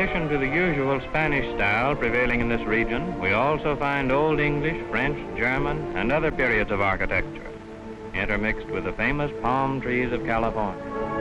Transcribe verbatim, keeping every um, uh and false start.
addition to the usual Spanish style prevailing in this region, we also find Old English, French, German, and other periods of architecture, intermixed with the famous palm trees of California.